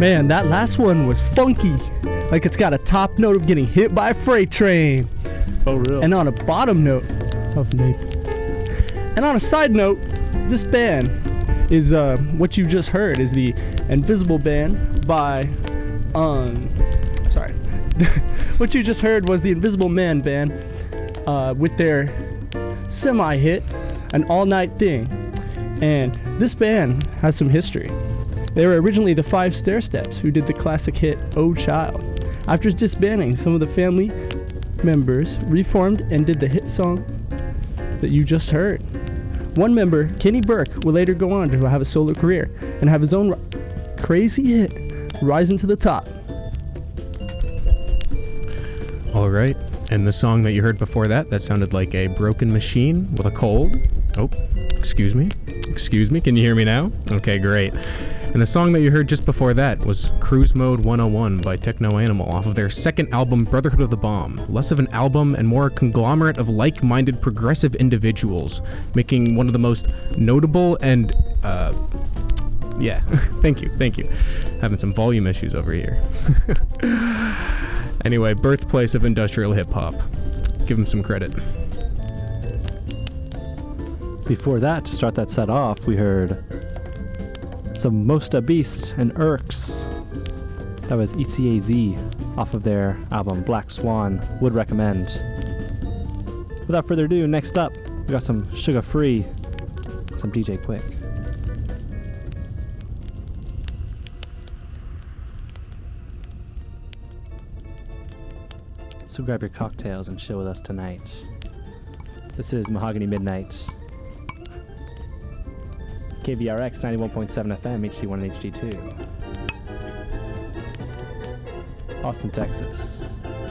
Man, that last one was funky. Like it's got a top note of getting hit by a freight train. Oh, real? And on a bottom note of Naples. And on a side note, this band is what you just heard is the Invisible Band by sorry. What you just heard was the Invisible Man Band with their semi-hit, An All Night Thing. And this band has some history. They were originally the Five Stairsteps, who did the classic hit Oh Child. After disbanding, some of the family members reformed and did the hit song that you just heard. One member, Kenny Burke, would later go on to have a solo career and have his own crazy hit, Rising to the Top. All right, and the song that you heard before that sounded like a broken machine with a cold. Oh, excuse me, can you hear me now? Okay, great. And the song that you heard just before that was Cruise Mode 101 by Techno Animal off of their second album, Brotherhood of the Bomb. Less of an album and more a conglomerate of like-minded progressive individuals, making one of the most notable and, yeah, thank you. Having some volume issues over here. Anyway, birthplace of industrial hip-hop. Give them some credit. Before that, to start that set off, we heard some Mosta Beast and Irks. That was ECAZ off of their album Black Swan. Would recommend. Without further ado, next up, we got some Sugar Free, some DJ Quick. So grab your cocktails and chill with us tonight. This is Mahogany Midnight. KVRX 91.7 FM, HD1 and HD2. Austin, Texas.